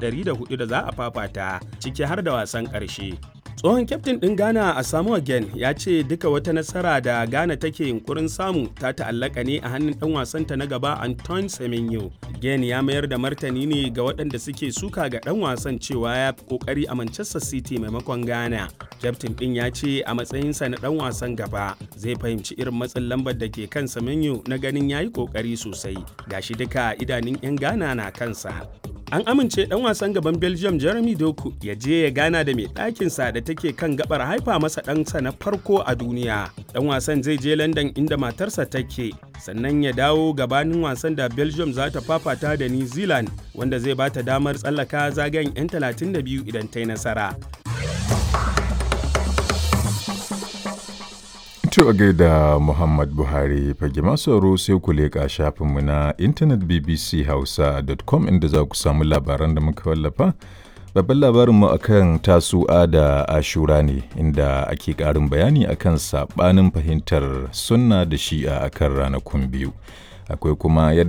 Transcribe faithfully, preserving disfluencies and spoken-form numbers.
ɗari da hudu da za a fafata, ciki har da wasan ƙarshe. Tsohon kyaftin ɗin Ghana Asamoah Gyan ya ce duka wata nasara da Ghana take yunkurin samu ta ta'allaka ne a hannun ɗan wasanta na gaba Antoine Semenyo. Gyan ya mayar da martani ne ga waɗanda suke suka ga ɗan wasan cewa ya fi ƙoƙari a Manchester City maimakon Ghana. Kyaftin ɗin ya ce a matsayinsa na ɗan wasan gaba zai fahimci irin matsin lambar da ke kan Semenyo na ganin ya yi ƙoƙari sosai. Gashi duka idanun 'yan Ghana na kansa. An amince ɗan wasan gaban Belgium Jeremy Doku ya je ya gana da mai ɗakinsa da take kan gabar haifa masa ɗansa na farko a duniya. Ɗan wasan zai je London inda matarsa take, sannan ya dawo gabanin wasan da Belgium za ta fafata da New Zealand, wanda zai ba ta damar tsallaka zagayen 'yan talatin da biyu idan ta yi nasara. To a gaida Muhammad Buhari fage masu sauraro sai ku leƙa shafinmu na intanet b b c hausa dot com inda za ku samu labaran da muka wallafa. Babban labarinmu akan tasu'a da ashura ne inda ake ƙarin bayani akan saɓanin fahimtar sunna da shi'a akan ranakun biyu. Akwai kuma yadda